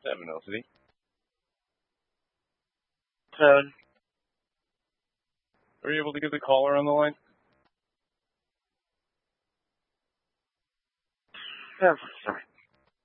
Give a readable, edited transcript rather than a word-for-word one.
7 LCD. 7. Are you able to get the caller on the line? Yeah, sorry.